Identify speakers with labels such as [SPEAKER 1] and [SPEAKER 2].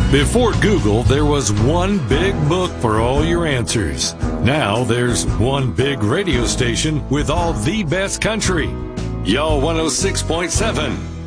[SPEAKER 1] Before Google, there was one big book for all your answers. Now there's one big radio station with all the best country. Y'all 106.7.